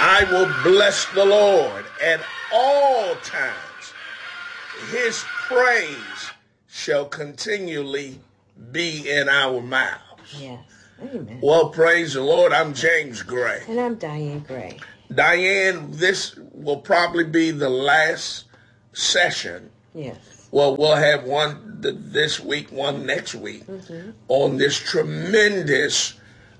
I will bless the Lord at all times. His praise shall continually be in our mouths. Yes. Amen. Well, praise the Lord. I'm James Gray. And I'm Diane Gray. Diane, this will probably be the last session. Yes. Well, we'll have one this week, one next week, on this tremendous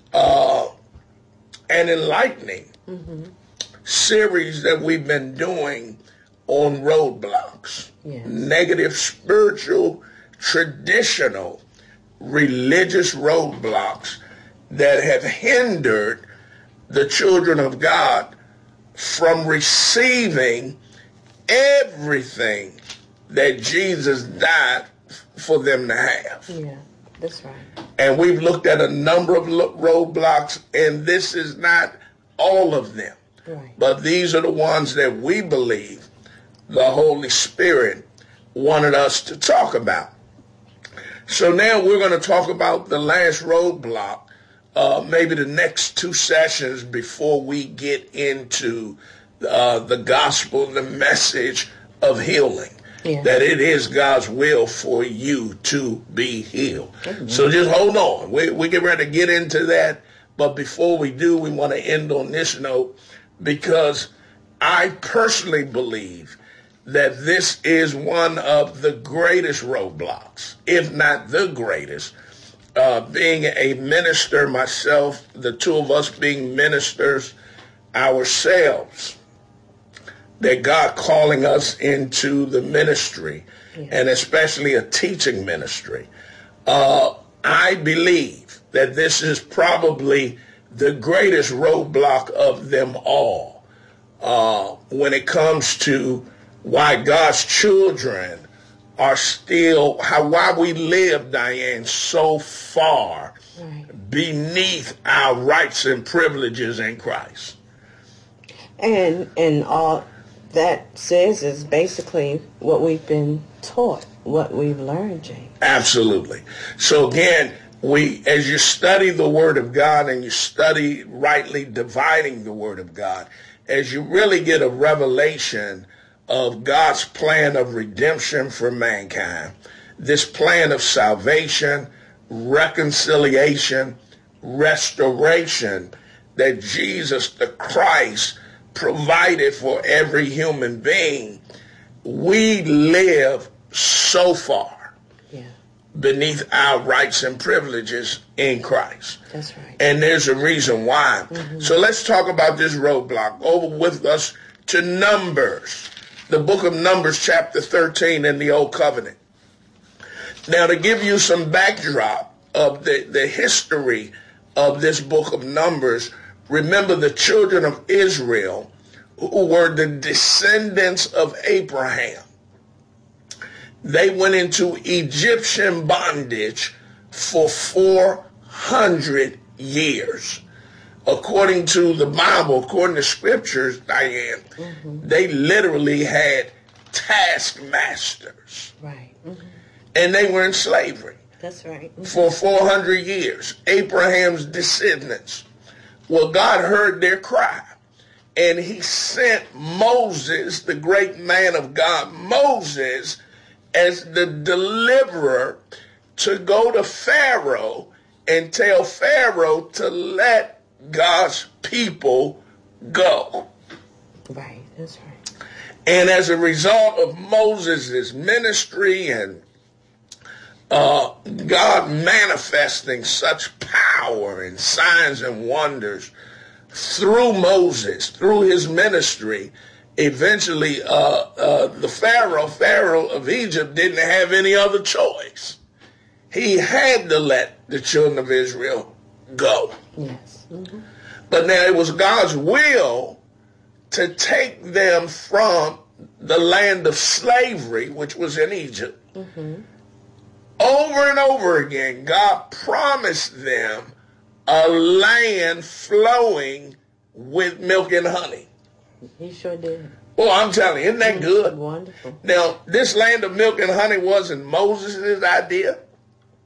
and enlightening series that we've been doing on roadblocks. Yes. Negative spiritual, traditional, religious roadblocks that have hindered the children of God from receiving everything that Jesus died for them to have. Yeah, that's right. And we've looked at a number of roadblocks, and this is not all of them. Right. But these are the ones that we believe the Holy Spirit wanted us to talk about. So now we're going to talk about the last roadblock, maybe the next two sessions before we get into the gospel, the message of healing. Yeah. That it is God's will for you to be healed. Amen. So just hold on. We get ready to get into that. But before we do, we want to end on this note, because I personally believe that this is one of the greatest roadblocks, if not the greatest. Being a minister myself, the two of us being ministers ourselves, that God calling us into the ministry, and especially a teaching ministry. I believe that this is probably the greatest roadblock of them all when it comes to why God's children are still, why we live, Diane, so far beneath our rights and privileges in Christ. And all that says is basically what we've been taught, what we've learned, James. Absolutely. So again, as you study the Word of God and you study rightly dividing the Word of God, as you really get a revelation of God's plan of redemption for mankind, this plan of salvation, reconciliation, restoration that Jesus the Christ provided for every human being, we live so far beneath our rights and privileges in Christ. That's right. And there's a reason why. So let's talk about this roadblock. Over with us to Numbers, the book of Numbers, chapter 13 in the Old Covenant. Now, to give you some backdrop of the history of this book of Numbers, remember the children of Israel, who were the descendants of Abraham. They went into Egyptian bondage for 400 years. According to the Bible, according to scriptures, Diane, they literally had taskmasters. Right. And they were in slavery. That's right. For 400 years. Abraham's descendants. Well, God heard their cry. And he sent Moses, the great man of God, Moses, as the deliverer, to go to Pharaoh and tell Pharaoh to let God's people go. Right, that's right. And as a result of Moses' ministry and God manifesting such power and signs and wonders through Moses, through his ministry, eventually the Pharaoh of Egypt didn't have any other choice. He had to let the children of Israel go. Yes. But now it was God's will to take them from the land of slavery, which was in Egypt. Over and over again, God promised them a land flowing with milk and honey. He sure did. Well, I'm telling you, isn't that good? Wonderful. Now, this land of milk and honey wasn't Moses' idea.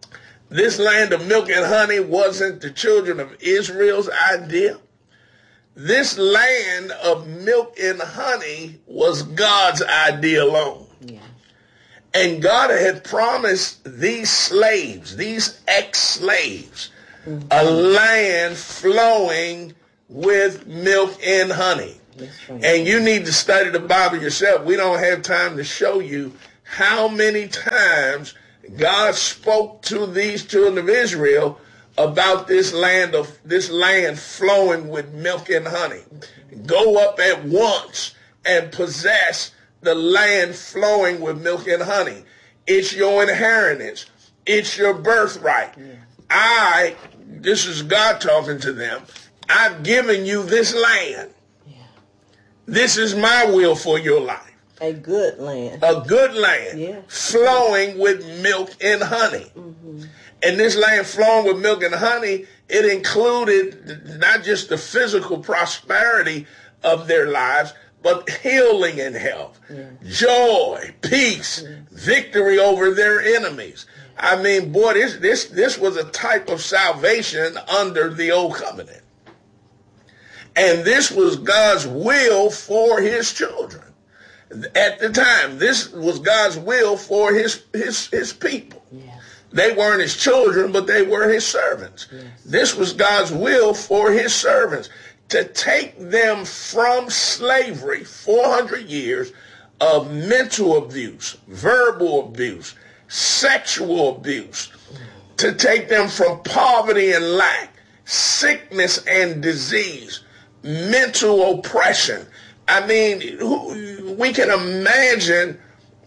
This land of milk and honey wasn't the children of Israel's idea. This land of milk and honey was God's idea alone. Yeah. And God had promised these slaves, these ex-slaves, a land flowing with milk and honey. That's right. And you need to study the Bible yourself. We don't have time to show you how many times God spoke to these children of Israel about this land flowing with milk and honey. Go up at once and possess the land flowing with milk and honey. It's your inheritance. It's your birthright. This is God talking to them. I've given you this land. Yeah. This is my will for your life. A good land. A good land. Yeah. Flowing with milk and honey. Mm-hmm. And this land flowing with milk and honey, it included not just the physical prosperity of their lives, but healing and health, joy, peace, victory over their enemies. I mean, boy, this was a type of salvation under the old covenant. And this was God's will for his children. At the time, this was God's will for his people. Yes. They weren't his children, but they were his servants. Yes. This was God's will for his servants, to take them from slavery, 400 years of mental abuse, verbal abuse, sexual abuse, to take them from poverty and lack, sickness and disease, mental oppression. I mean, we can imagine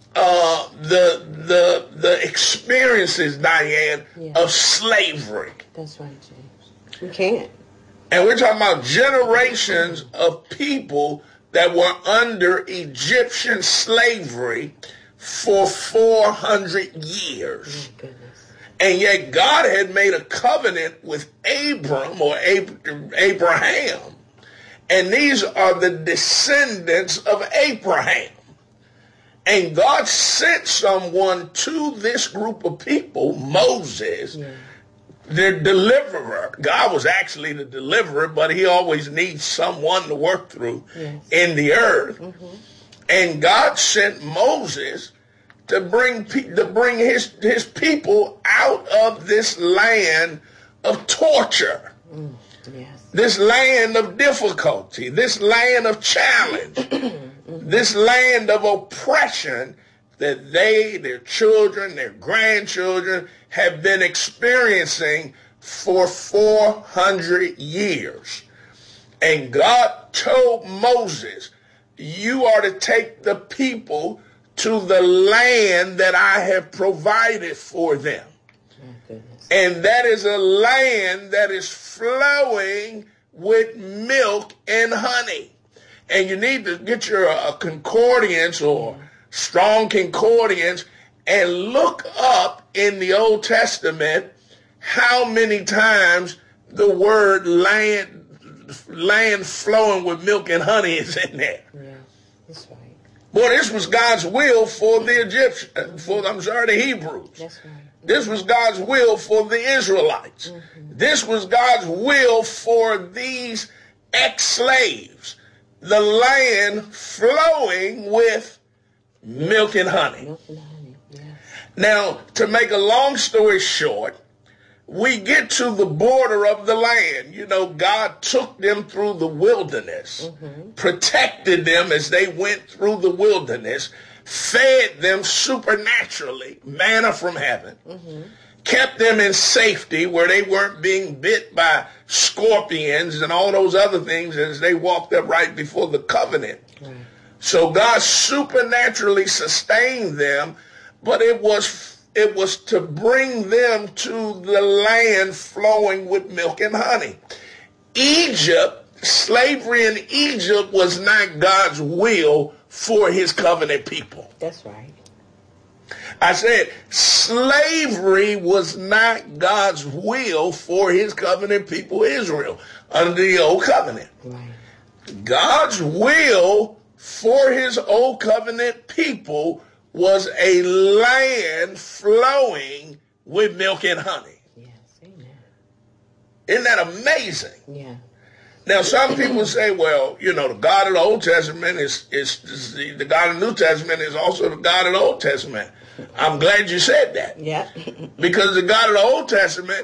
the experiences, Diane, of slavery. That's right, James. We can't. And we're talking about generations of people that were under Egyptian slavery for 400 years. Oh, goodness. And yet God had made a covenant with Abram or Abraham. And these are the descendants of Abraham. And God sent someone to this group of people, Moses, their deliverer. God was actually the deliverer, but he always needs someone to work through in the earth. Mm-hmm. And God sent Moses to bring his people out of this land of torture. Yes. This land of difficulty, this land of challenge, this land of oppression that they, their children, their grandchildren have been experiencing for 400 years. And God told Moses, you are to take the people to the land that I have provided for them. And that is a land that is flowing with milk and honey. And you need to get your concordance or strong concordance and look up in the Old Testament how many times the word land flowing with milk and honey is in there. Yeah, that's right. Boy, this was God's will for the Egyptians, the Hebrews. That's right. This was God's will for the Israelites. Mm-hmm. This was God's will for these ex-slaves. The land flowing with milk and honey. Milk and honey, yes. Now, to make a long story short, we get to the border of the land. You know, God took them through the wilderness, protected them as they went through the wilderness, fed them supernaturally, manna from heaven, kept them in safety where they weren't being bit by scorpions and all those other things as they walked up right before the covenant. So God supernaturally sustained them, but it was to bring them to the land flowing with milk and honey. Egypt, slavery in Egypt was not God's will for his covenant people. That's right. I said slavery was not God's will for his covenant people Israel under the old covenant. Right. God's will for his old covenant people was a land flowing with milk and honey. Yes, amen. Isn't that amazing? Yeah. Now, some people say, well, the God of the Old Testament is the God of the New Testament is also the God of the Old Testament. I'm glad you said that. Yeah. Because the God of the Old Testament,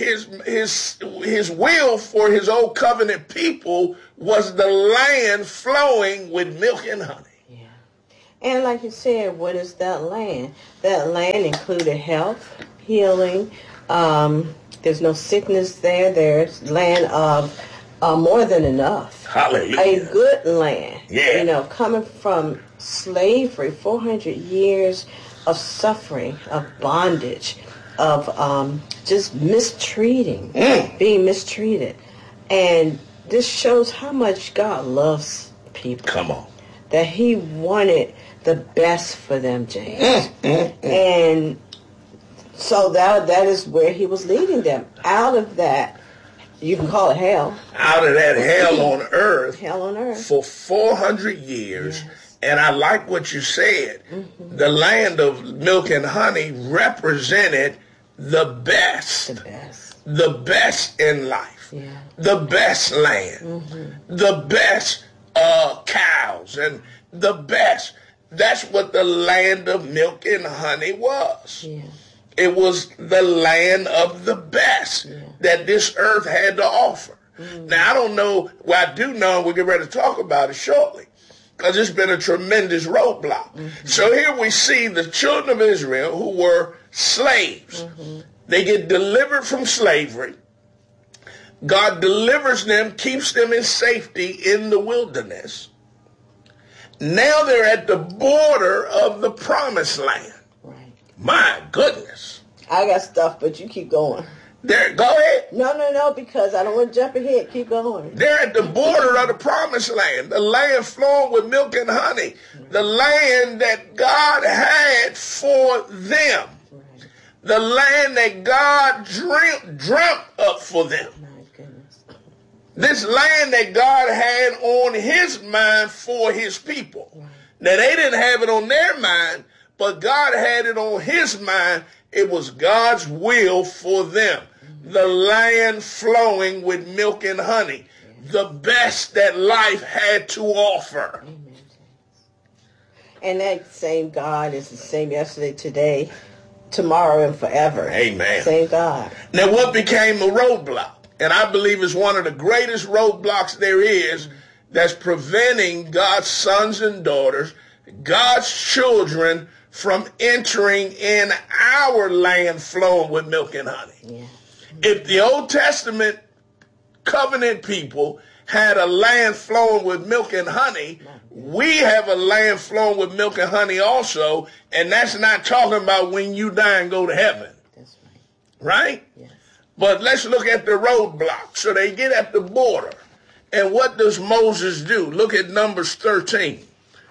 his will for his old covenant people was the land flowing with milk and honey. Yeah. And like you said, what is that land? That land included health, healing. There's no sickness there. There's land of more than enough. Hallelujah. A good land. Yeah. Coming from slavery, 400 years of suffering, of bondage, of just mistreating, being mistreated. And this shows how much God loves people. Come on. That he wanted the best for them, James. And so that is where he was leading them. Out of that, you can call it hell. Out of that hell on earth. Hell on earth. For 400 years. Yes. And I like what you said. The land of milk and honey represented the best. The best. The best in life. Yeah. The best land. The best cows. And the best. That's what the land of milk and honey was. Yeah. It was the land of the best that this earth had to offer. Now, I don't know. Well, I do know, and we'll get ready to talk about it shortly, because it's been a tremendous roadblock. So here we see the children of Israel who were slaves. They get delivered from slavery. God delivers them, keeps them in safety in the wilderness. Now they're at the border of the promised land. Right. My goodness. I got stuff, but you keep going. Go ahead. No, because I don't want to jump ahead. Keep going. They're at the border of the promised land, the land flowing with milk and honey, the land that God had for them, the land that God dreamt up for them. My goodness. This land that God had on his mind for his people. Now, they didn't have it on their mind, but God had it on his mind. It was God's will for them. The land flowing with milk and honey. The best that life had to offer. Amen. And that same God is the same yesterday, today, tomorrow, and forever. Amen. Same God. Now, what became a roadblock? And I believe it's one of the greatest roadblocks there is that's preventing God's sons and daughters, God's children, from entering in our land flowing with milk and honey. Yeah. If the Old Testament covenant people had a land flowing with milk and honey, we have a land flowing with milk and honey also, and that's not talking about when you die and go to heaven. That's right. Right? Yes. But let's look at the roadblock. So they get at the border. And what does Moses do? Look at Numbers 13.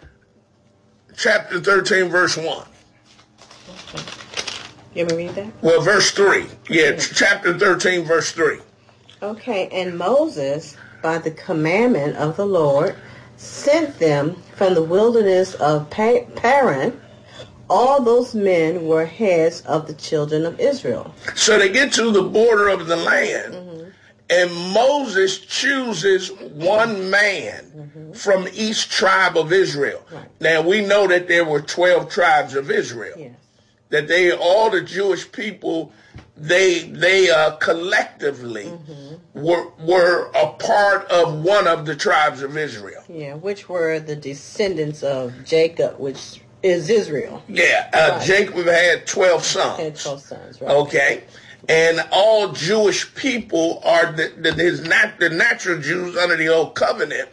Chapter 13, verse 1. Okay. You want me to read that? Well, verse 3. Yeah, chapter 13, verse 3. Okay, and Moses, by the commandment of the Lord, sent them from the wilderness of Paran. All those men were heads of the children of Israel. So they get to the border of the land, and Moses chooses one man from each tribe of Israel. Right. Now, we know that there were 12 tribes of Israel. Yes. That all the Jewish people, they collectively were a part of one of the tribes of Israel. Yeah, which were the descendants of Jacob, which is Israel. Yeah, Right. Jacob had 12 sons. Had 12 sons, right? Okay. And all Jewish people are the natural Jews under the Old Covenant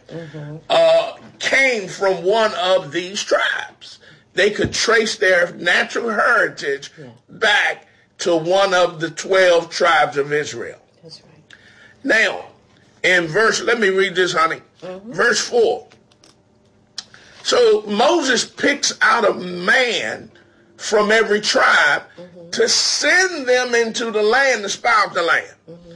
came from one of these tribes. They could trace their natural heritage back to one of the 12 tribes of Israel. That's right. Now, let me read this, honey. Verse 4. So Moses picks out a man from every tribe to send them into the land to spy out the land.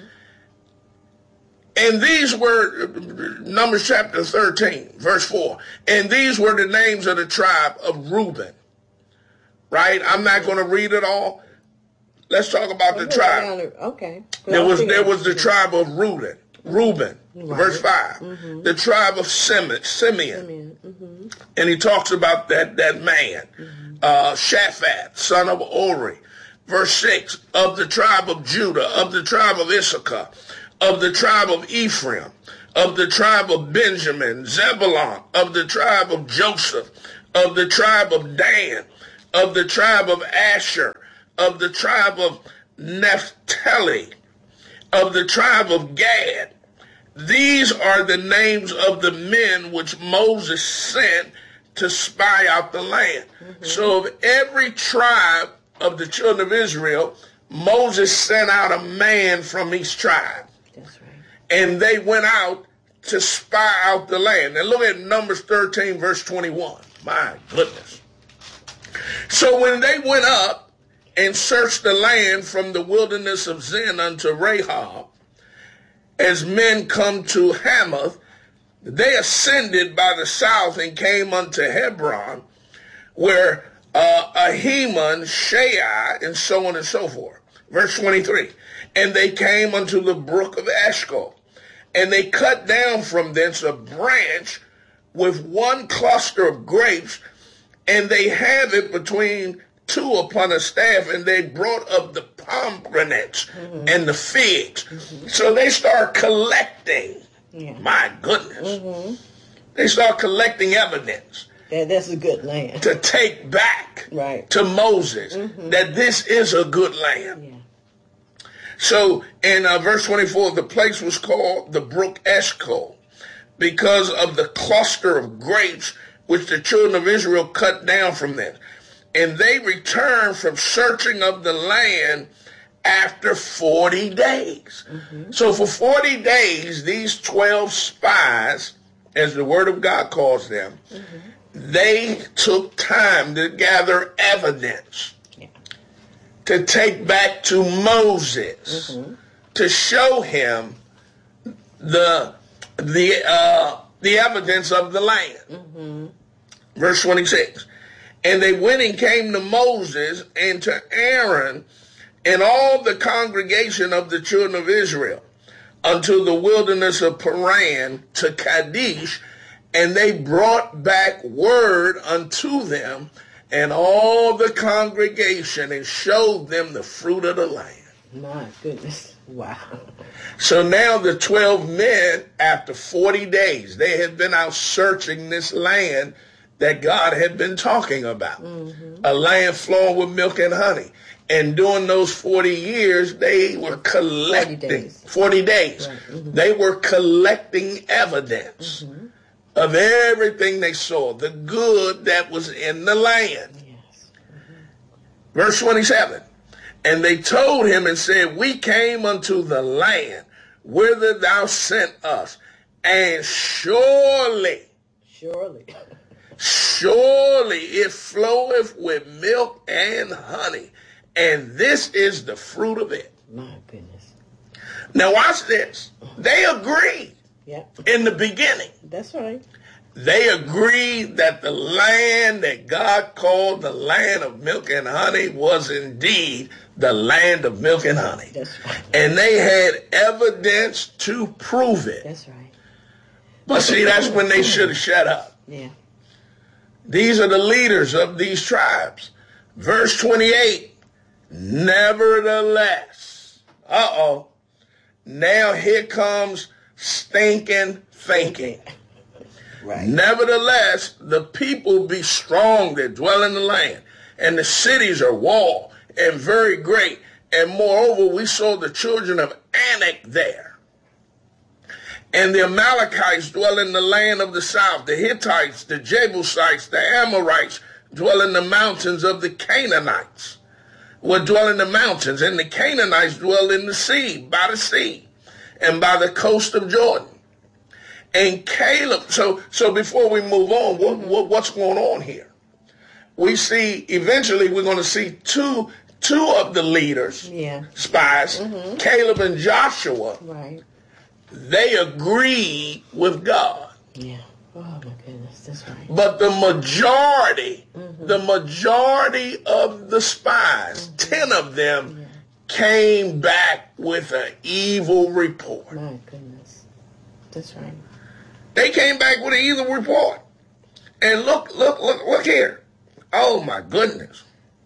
And these were, Numbers chapter 13, verse 4. And these were the names of the tribe of Reuben. Right? I'm not going to read it all. Let's talk about the tribe. Okay. There was the tribe of Reuben. Reuben, Right. verse 5. The tribe of Simeon. And he talks about that man, Shaphat, son of Ori. Verse 6, of the tribe of Judah, of the tribe of Issachar, of the tribe of Ephraim, of the tribe of Benjamin, Zebulun, of the tribe of Joseph, of the tribe of Dan, of the tribe of Asher, of the tribe of Naphtali, of the tribe of Gad. These are the names of the men which Moses sent to spy out the land. So of every tribe of the children of Israel, Moses sent out a man from each tribe. That's right. And they went out to spy out the land. Now look at Numbers 13, verse 21. My goodness. So when they went up and searched the land from the wilderness of Zin unto Rahab, as men come to Hamath, they ascended by the south and came unto Hebron, where Ahiman, Shai, and so on and so forth. Verse 23. And they came unto the brook of Eshcol, and they cut down from thence a branch with one cluster of grapes, and they have it between two upon a staff, and they brought up the pomegranates and the figs. So they start collecting. My goodness. They start collecting evidence. That's a good land. To take back Right. to Moses that this is a good land. Yeah. So in verse 24, the place was called the brook Eshcol because of the cluster of grapes which the children of Israel cut down from them. And they returned from searching of the land after 40 days. So for 40 days, these 12 spies, as the word of God calls them, they took time to gather evidence to take back to Moses to show him the evidence of the land. Verse 26. And they went and came to Moses and to Aaron and all the congregation of the children of Israel unto the wilderness of Paran to Kadesh, and they brought back word unto them and all the congregation and showed them the fruit of the land. My goodness. Wow. So now the 12 men, after 40 days, they had been out searching this land that God had been talking about. A land flowing with milk and honey. And during those 40 years, they were collecting, 40 days. Right. They were collecting evidence of everything they saw, the good that was in the land. Yes. Verse 27, and they told him and said, we came unto the land whither thou sent us, and surely it floweth with milk and honey, and this is the fruit of it. My goodness. Now watch this. They agreed in the beginning. That's right. They agreed that the land that God called the land of milk and honey was indeed the land of milk and honey. That's right. And they had evidence to prove it. That's right. But see, that's when they should have shut up. Yeah. These are the leaders of these tribes. Verse 28, nevertheless, now here comes stinking thinking. Right. Nevertheless, the people be strong that dwell in the land, and the cities are walled and very great. And moreover, we saw the children of Anak there. And the Amalekites dwell in the land of the south. The Hittites, the Jebusites, the Amorites dwell in the mountains of the Canaanites. Will dwell in the mountains, and the Canaanites dwell in the sea, by the sea, and by the coast of Jordan. And Caleb, so before we move on, what's going on here? We see, eventually we're going to see two of the leaders, spies, Caleb and Joshua. Right. They agreed with God. Yeah. Oh my goodness, that's right. But the majority of the spies, 10 of them, came back with an evil report. My goodness. That's right. They came back with an evil report. And look here. Oh, my goodness.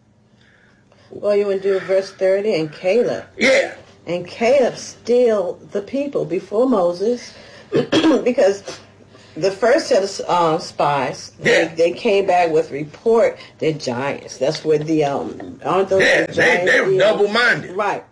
Well, you would do verse 30 and Caleb. Yeah. And Caleb still the people before Moses because the first set of spies, they came back with report, they're giants. That's where the, aren't those the giants? They were double-minded. Right.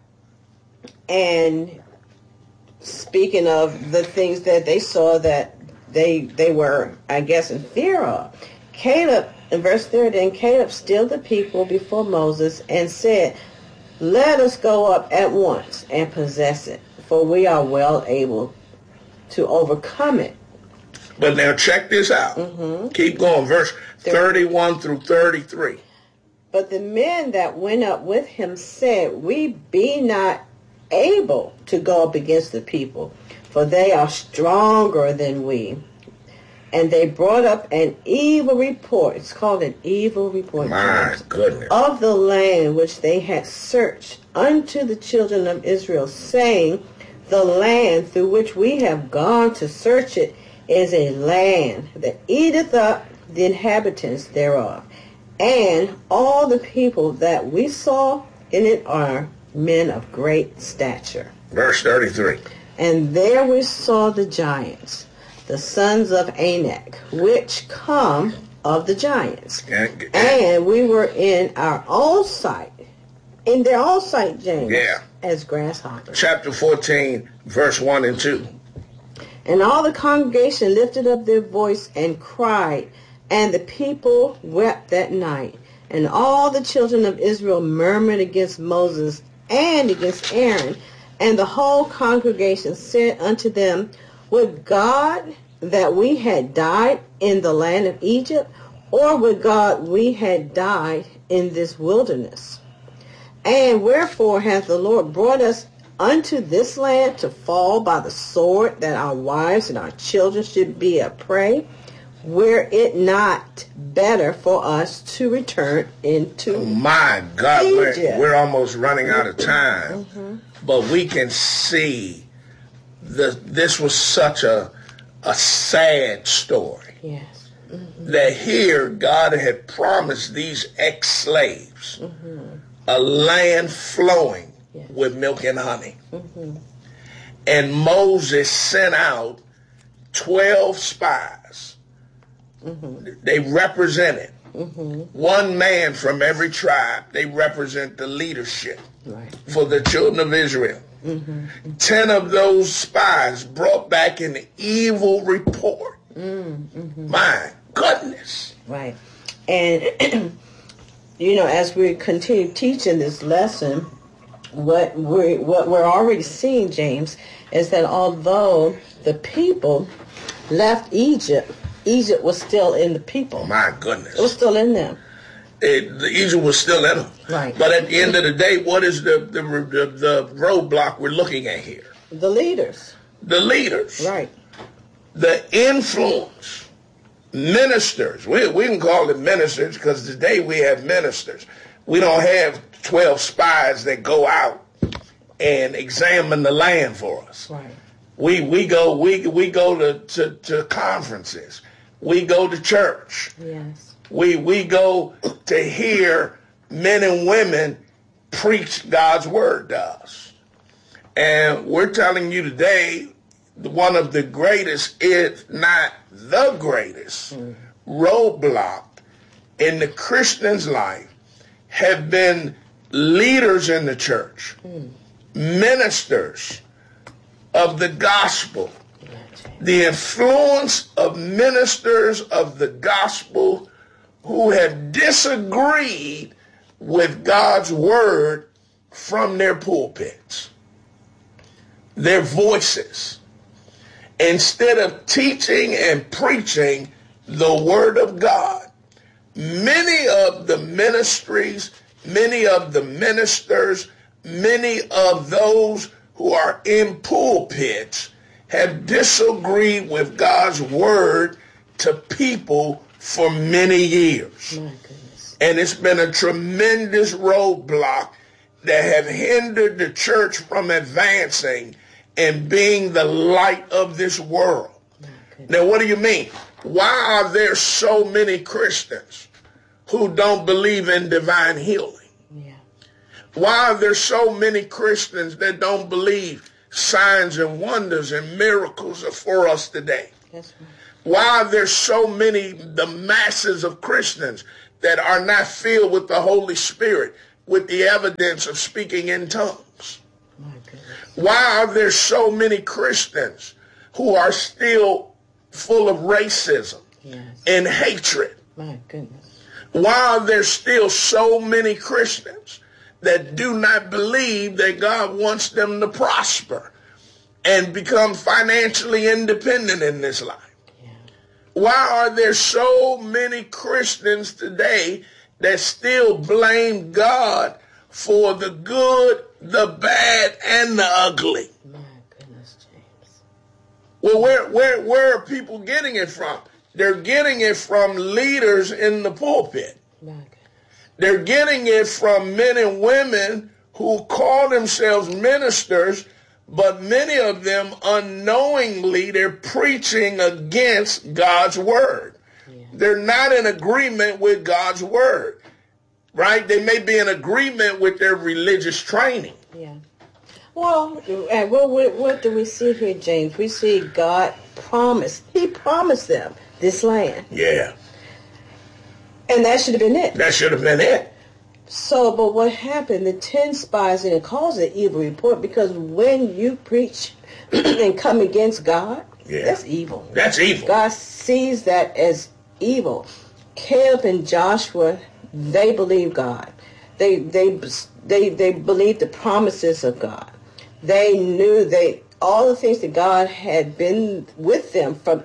And speaking of the things that they saw that they were, I guess, in fear of, Caleb, in verse 30, and Caleb stilled the people before Moses and said, let us go up at once and possess it, for we are well able to overcome it. But now check this out. Keep going. Verse 31 through 33. But the men that went up with him said, we be not able to go up against the people, for they are stronger than we. And they brought up an evil report. It's called an evil report. My goodness. Of the land which they had searched unto the children of Israel, saying, the land through which we have gone to search it is a land that eateth up the inhabitants thereof. And all the people that we saw in it are men of great stature. Verse 33. And there we saw the giants, the sons of Anak, which come of the giants. And we were in our own sight, in their own sight, James, as grasshoppers. Chapter 14, verse 1 and 2. And all the congregation lifted up their voice and cried, and the people wept that night. And all the children of Israel murmured against Moses and against Aaron. And the whole congregation said unto them, would God that we had died in the land of Egypt, or would God we had died in this wilderness? And wherefore hath the Lord brought us unto this land to fall by the sword, that our wives and our children should be a prey? Were it not better for us to return into my God, Egypt? We're almost running out of time. But we can see this was such a sad story. Yes. That here God had promised these ex-slaves a land flowing with milk and honey. And Moses sent out 12 spies. They represented one man from every tribe. They represent the leadership for the children of Israel. 10 of those spies brought back an evil report. My goodness. Right. And, you know, as we continue teaching this lesson, what we're already seeing, James, is that although the people left Egypt, Egypt was still in the people. My goodness. It was still in them. Egypt was still in them. Right. But at the end of the day, what is the roadblock we're looking at here? The leaders. The leaders. Right. The influence. Ministers. We can call them ministers because today we have ministers. We don't have 12 spies that go out and examine the land for us. Right. We go to conferences. We go to church. Yes. We go to hear men and women preach God's word to us. And we're telling you today, one of the greatest, if not the greatest, roadblock in the Christian's life have been leaders in the church, ministers of the gospel, the influence of ministers of the gospel who have disagreed with God's word from their pulpits, their voices. Instead of teaching and preaching the word of God, many of the ministries, many of the ministers, many of those who are in pulpits have disagreed with God's word to people for many years. My goodness. And it's been a tremendous roadblock that have hindered the church from advancing and being the light of this world. Now, what do you mean? Why are there so many Christians who don't believe in divine healing? Yeah. Why are there so many Christians that don't believe signs and wonders and miracles are for us today? That's right. Why are there so many, the masses of Christians that are not filled with the Holy Spirit, with the evidence of speaking in tongues? My goodness. Why are there so many Christians who are still full of racism and hatred? My goodness. Why are there still so many Christians that do not believe that God wants them to prosper and become financially independent in this life? Why are there so many Christians today that still blame God for the good, the bad, and the ugly? My goodness, James. Well, where are people getting it from? They're getting it from leaders in the pulpit. My goodness. They're getting it from men and women who call themselves ministers, but many of them unknowingly, they're preaching against God's word. Yeah. They're not in agreement with God's word, right? They may be in agreement with their religious training. Yeah. Well, what do we see here, James? We see God promised. He promised them this land. Yeah. And that should have been it. That should have been it. So, but what happened? The 10 spies didn't cause an evil report, because when you preach and come against God, that's evil. That's evil. God sees that as evil. Caleb and Joshua, they believed God. They believed the promises of God. They knew all the things that God had been with them from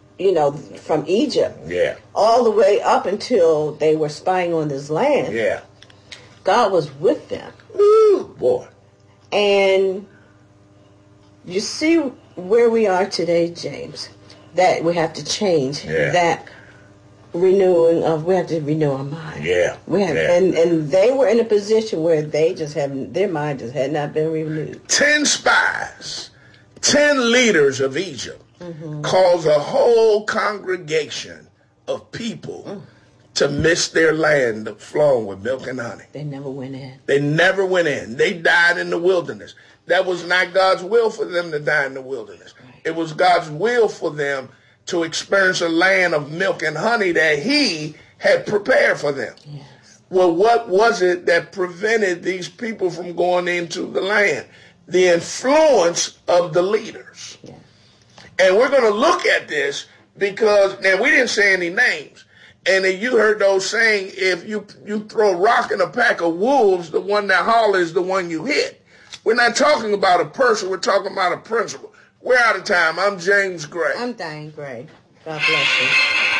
Egypt. Yeah. All the way up until they were spying on this land. Yeah. God was with them. Ooh, boy. And you see where we are today, James, that we have to change that renewing of, we have to renew our mind. Yeah. And they were in a position where their mind just had not been renewed. 10 spies, 10 leaders of Egypt caused a whole congregation of people to miss their land flowing with milk and honey. They never went in. They died in the wilderness. That was not God's will for them to die in the wilderness. Right. It was God's will for them to experience a land of milk and honey that he had prepared for them. Yes. Well, what was it that prevented these people from going into the land? The influence of the leaders. Yeah. And we're going to look at this because, now we didn't say any names. And then you heard those saying, if you throw a rock in a pack of wolves, the one that hollers is the one you hit. We're not talking about a person. We're talking about a principle. We're out of time. I'm James Gray. I'm Diane Gray. God bless you.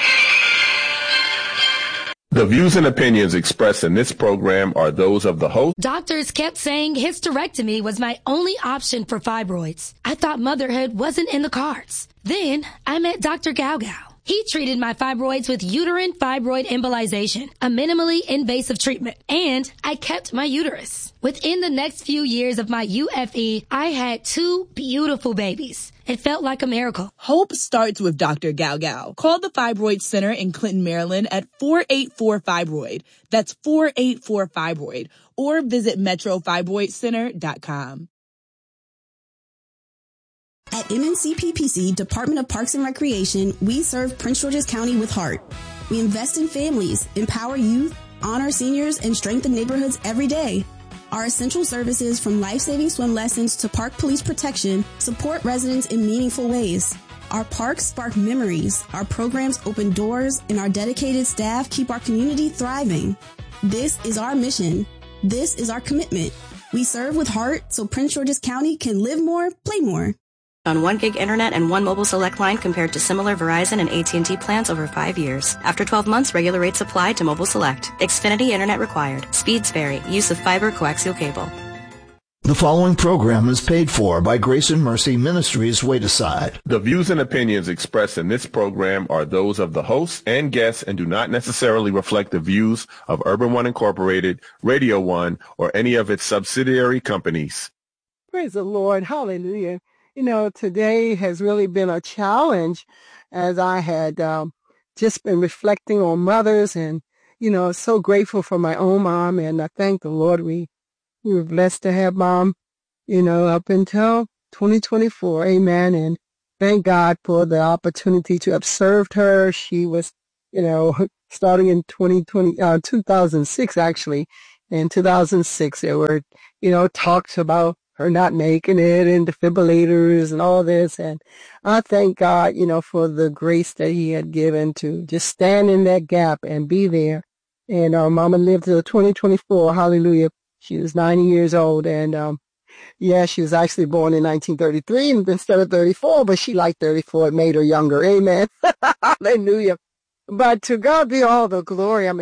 The views and opinions expressed in this program are those of the host. Doctors kept saying hysterectomy was my only option for fibroids. I thought motherhood wasn't in the cards. Then I met Dr. Gaugao. He treated my fibroids with uterine fibroid embolization, a minimally invasive treatment, and I kept my uterus. Within the next few years of my UFE, I had 2 beautiful babies. It felt like a miracle. Hope starts with Dr. Gaugao. Call the Fibroid Center in Clinton, Maryland at 484-FIBROID. That's 484-FIBROID. Or visit metrofibroidcenter.com. At MNCPPC, Department of Parks and Recreation, we serve Prince George's County with heart. We invest in families, empower youth, honor seniors, and strengthen neighborhoods every day. Our essential services, from life-saving swim lessons to park police protection, support residents in meaningful ways. Our parks spark memories, our programs open doors, and our dedicated staff keep our community thriving. This is our mission. This is our commitment. We serve with heart so Prince George's County can live more, play more. On 1 gig internet and 1 mobile select line compared to similar Verizon and AT&T plans over 5 years. After 12 months, regular rates apply to mobile select. Xfinity internet required. Speeds vary. Use of fiber coaxial cable. The following program is paid for by Grace and Mercy Ministries Wayside. The views and opinions expressed in this program are those of the hosts and guests and do not necessarily reflect the views of Urban One Incorporated, Radio One, or any of its subsidiary companies. Praise the Lord. Hallelujah. today has really been a challenge as I had just been reflecting on mothers and, so grateful for my own mom. And I thank the Lord we were blessed to have mom, up until 2024. Amen. And thank God for the opportunity to have served her. She was, starting in 2006, actually. In 2006, there were, talks about her not making it and defibrillators and all this. And I thank God, for the grace that he had given to just stand in that gap and be there. And our mama lived till 2024. Hallelujah. She was 90 years old. And, she was actually born in 1933 instead of 34, but she liked 34. It made her younger. Amen. Hallelujah. But to God be all the glory. I mean,